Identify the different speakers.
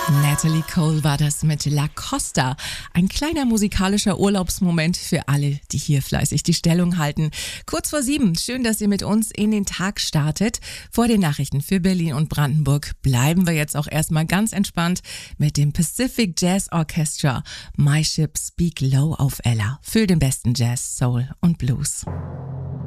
Speaker 1: Natalie Cole war das mit La Costa. Ein kleiner musikalischer Urlaubsmoment für alle, die hier fleißig die Stellung halten. Kurz vor 7. Schön, dass ihr mit uns in den Tag startet. Vor den Nachrichten für Berlin und Brandenburg bleiben wir jetzt auch erstmal ganz entspannt mit dem Pacific Jazz Orchestra. My Ship Speak Low auf Ella. Für den besten Jazz, Soul und Blues.